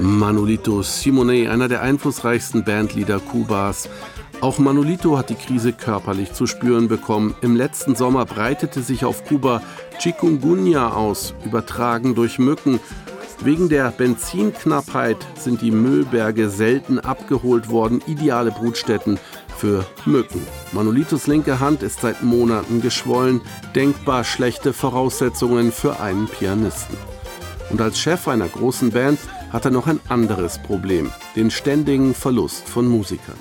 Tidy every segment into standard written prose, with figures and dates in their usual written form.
Manolito Simonet, einer der einflussreichsten Bandleader Kubas. Auch Manolito hat die Krise körperlich zu spüren bekommen. Im letzten Sommer breitete sich auf Kuba Chikungunya aus, übertragen durch Mücken. Wegen der Benzinknappheit sind die Müllberge selten abgeholt worden, ideale Brutstätten für Mücken. Manolitos linke Hand ist seit Monaten geschwollen, denkbar schlechte Voraussetzungen für einen Pianisten. Und als Chef einer großen Band hat er noch ein anderes Problem, den ständigen Verlust von Musikern.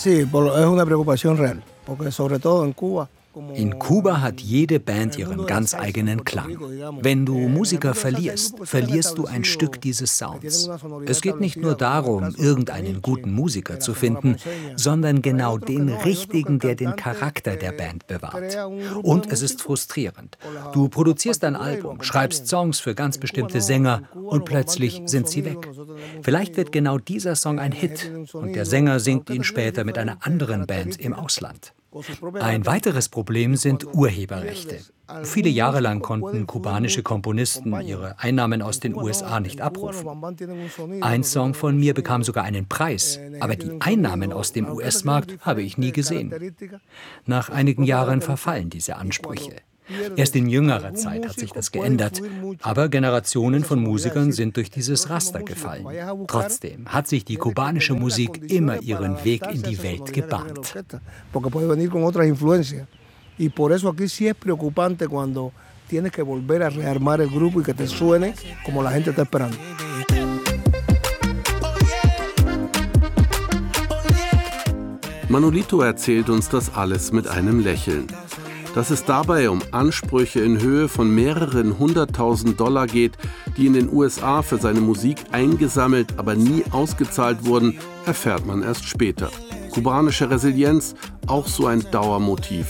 In Kuba hat jede Band ihren ganz eigenen Klang. Wenn du Musiker verlierst, verlierst du ein Stück dieses Sounds. Es geht nicht nur darum, irgendeinen guten Musiker zu finden, sondern genau den richtigen, der den Charakter der Band bewahrt. Und es ist frustrierend. Du produzierst ein Album, schreibst Songs für ganz bestimmte Sänger und plötzlich sind sie weg. Vielleicht wird genau dieser Song ein Hit und der Sänger singt ihn später mit einer anderen Band im Ausland. Ein weiteres Problem sind Urheberrechte. Viele Jahre lang konnten kubanische Komponisten ihre Einnahmen aus den USA nicht abrufen. Ein Song von mir bekam sogar einen Preis, aber die Einnahmen aus dem US-Markt habe ich nie gesehen. Nach einigen Jahren verfallen diese Ansprüche. Erst in jüngerer Zeit hat sich das geändert, aber Generationen von Musikern sind durch dieses Raster gefallen. Trotzdem hat sich die kubanische Musik immer ihren Weg in die Welt gebahnt. Manolito erzählt uns das alles mit einem Lächeln. Dass es dabei um Ansprüche in Höhe von mehreren 100.000 $ geht, die in den USA für seine Musik eingesammelt, aber nie ausgezahlt wurden, erfährt man erst später. Kubanische Resilienz, auch so ein Dauermotiv